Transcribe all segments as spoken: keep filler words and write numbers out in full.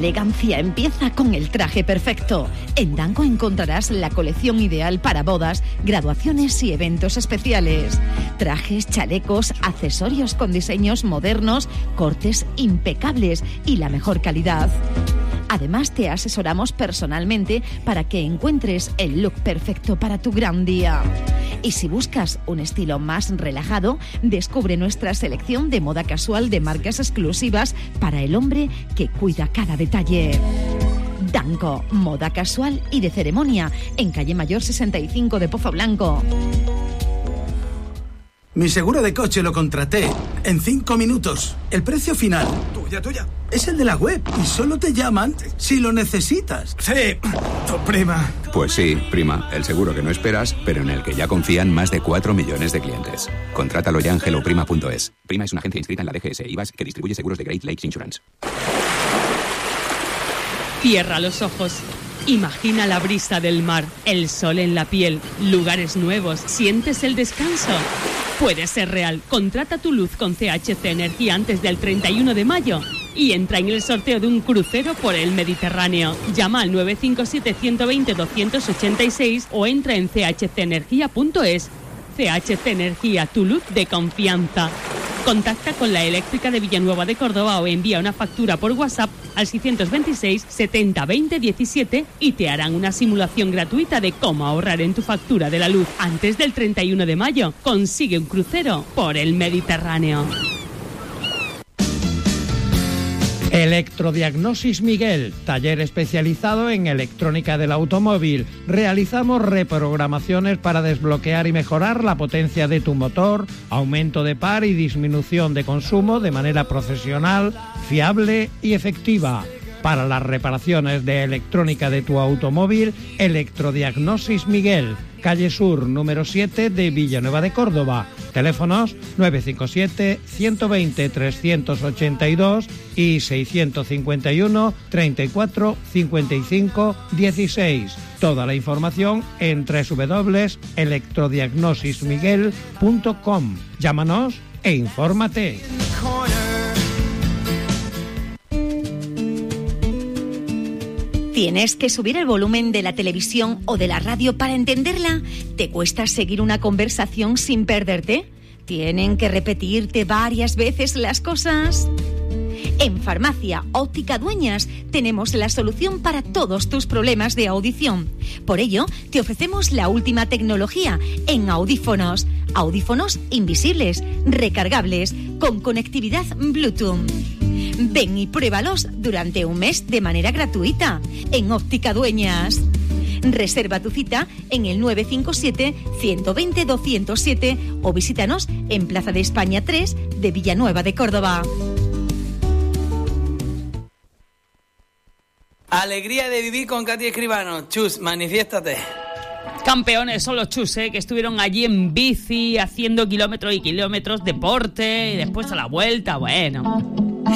elegancia empieza con el traje perfecto. En Danco encontrarás la colección ideal para bodas, graduaciones y eventos especiales. Trajes, chalecos, accesorios con diseños modernos, cortes impecables y la mejor calidad. Además, te asesoramos personalmente para que encuentres el look perfecto para tu gran día. Y si buscas un estilo más relajado, descubre nuestra selección de moda casual de marcas exclusivas para el hombre que cuida cada detalle. Danco, moda casual y de ceremonia, en calle Mayor sesenta y cinco de Pozo Blanco. Mi seguro de coche lo contraté en cinco minutos. El precio final, tuya, tuya, es el de la web y solo te llaman si lo necesitas. Sí, tu prima. Pues sí, prima, el seguro que no esperas, pero en el que ya confían más de cuatro millones de clientes. Contrátalo ya en hello prima punto es. Prima es una agencia inscrita en la D G S I V A S que distribuye seguros de Great Lakes Insurance. Cierra los ojos. Imagina la brisa del mar, el sol en la piel, lugares nuevos. ¿Sientes el descanso? Puede ser real. Contrata tu luz con C H C Energía antes del treinta y uno de mayo y entra en el sorteo de un crucero por el Mediterráneo. Llama al nueve cinco siete, uno dos cero, dos ocho seis o entra en c h c energía punto es. C H C Energía, tu luz de confianza. Contacta con la eléctrica de Villanueva de Córdoba o envía una factura por WhatsApp al seiscientos veintiséis, setenta, veinte, diecisiete y te harán una simulación gratuita de cómo ahorrar en tu factura de la luz antes del treinta y uno de mayo. Consigue un crucero por el Mediterráneo. Electrodiagnosis Miguel, taller especializado en electrónica del automóvil. Realizamos reprogramaciones para desbloquear y mejorar la potencia de tu motor, aumento de par y disminución de consumo de manera profesional, fiable y efectiva. Para las reparaciones de electrónica de tu automóvil, Electrodiagnosis Miguel, calle Sur, número siete de Villanueva de Córdoba. Teléfonos nueve cinco siete, uno dos cero, tres ocho dos y seiscientos cincuenta y uno, treinta y cuatro, cincuenta y cinco, dieciséis. Toda la información en doble u doble u doble u punto electrodiagnosis miguel punto com. Llámanos e infórmate. ¿Tienes que subir el volumen de la televisión o de la radio para entenderla? ¿Te cuesta seguir una conversación sin perderte? ¿Tienen que repetirte varias veces las cosas? En Farmacia Óptica Dueñas tenemos la solución para todos tus problemas de audición. Por ello, te ofrecemos la última tecnología en audífonos. Audífonos invisibles, recargables, con conectividad Bluetooth. Ven y pruébalos durante un mes de manera gratuita en Óptica Dueñas. Reserva tu cita en el nueve cinco siete, uno dos cero, dos cero siete o visítanos en Plaza de España tres de Villanueva de Córdoba. Alegría de vivir con Katy Escribano. Chus, manifiéstate. Campeones son los Chus, ¿eh? Que estuvieron allí en bici, haciendo kilómetros y kilómetros, deporte, y después a la vuelta, bueno.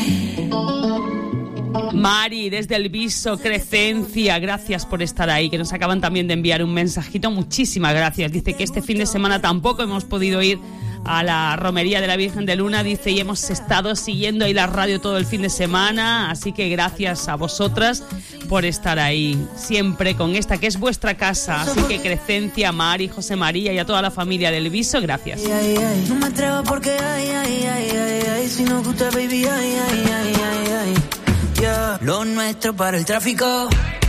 Mari, desde el Viso, Crescencia, gracias por estar ahí, que nos acaban también de enviar un mensajito, muchísimas gracias. Dice que este fin de semana tampoco hemos podido ir a la romería de la Virgen de Luna, dice, y hemos estado siguiendo ahí la radio todo el fin de semana, así que gracias a vosotras por estar ahí, siempre con esta que es vuestra casa, así que Crescencia, Mari, José María y a toda la familia del Viso, gracias. Ay, ay, ay, no me atrevo porque ay, ay, ay, ay, ay, si no gusta baby, ay, ay, ay, ay, ay, yeah. Lo nuestro para el tráfico.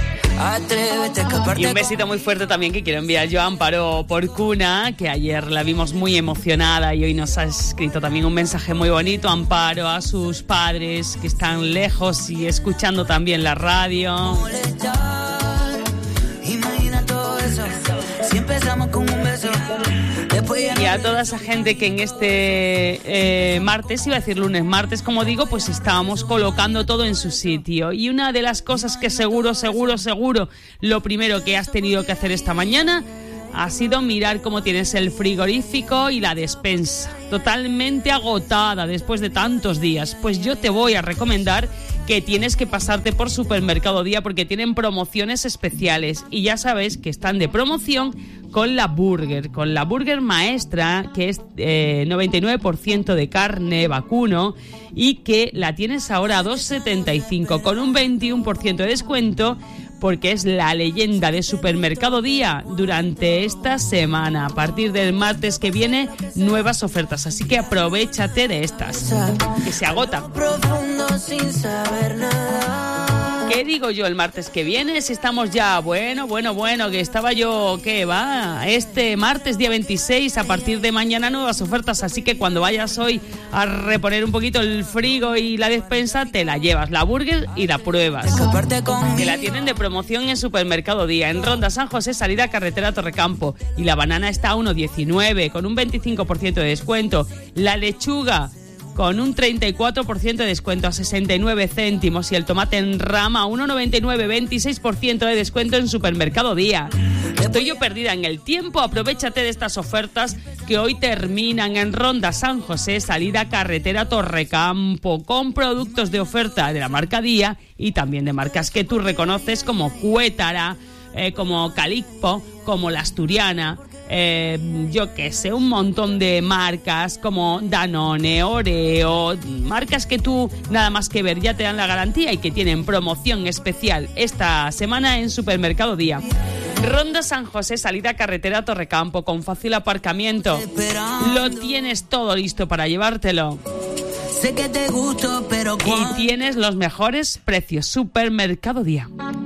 Y un besito muy fuerte también que quiero enviar yo a Amparo Porcuna, que ayer la vimos muy emocionada y hoy nos ha escrito también un mensaje muy bonito. Amparo, a sus padres que están lejos y escuchando también la radio. Si empezamos con un beso. Y a toda esa gente que en este eh, martes, iba a decir lunes, martes, como digo, pues estábamos colocando todo en su sitio. Y una de las cosas que seguro, seguro, seguro, lo primero que has tenido que hacer esta mañana ha sido mirar cómo tienes el frigorífico y la despensa. Totalmente agotada después de tantos días. Pues yo te voy a recomendar que tienes que pasarte por Supermercado Día porque tienen promociones especiales. Y ya sabes que están de promoción con la burger, con la burger maestra, que es eh, noventa y nueve por ciento de carne vacuno y que la tienes ahora a dos setenta y cinco con un veintiuno por ciento de descuento, porque es la leyenda de Supermercado Día durante esta semana. A partir del martes que viene, nuevas ofertas, así que aprovéchate de estas, que se agotan. ¿Qué digo yo el martes que viene? Si estamos ya, bueno, bueno, bueno, que estaba yo, ¿qué va? Este martes, día veintiséis, a partir de mañana nuevas ofertas, así que cuando vayas hoy a reponer un poquito el frigo y la despensa, te la llevas, la burger, y la pruebas. Que la tienen de promoción en Supermercado Día, en Ronda San José, salida carretera Torrecampo, y la banana está a uno diecinueve, con un veinticinco por ciento de descuento. La lechuga, con un treinta y cuatro por ciento de descuento a sesenta y nueve céntimos, y el tomate en rama a uno noventa y nueve, veintiséis por ciento de descuento en Supermercado Día. Estoy yo perdida en el tiempo, aprovéchate de estas ofertas que hoy terminan en Ronda San José, salida carretera Torrecampo, con productos de oferta de la marca Día y también de marcas que tú reconoces como Cuétara, eh, como Calippo, como La Asturiana. Eh, yo qué sé, un montón de marcas como Danone, Oreo, marcas que tú nada más que ver ya te dan la garantía y que tienen promoción especial esta semana en Supermercado Día. Ronda San José, salida carretera Torrecampo, con fácil aparcamiento. Lo tienes todo listo para llevártelo. Sé que te gusto, pero y tienes los mejores precios. Supermercado Día.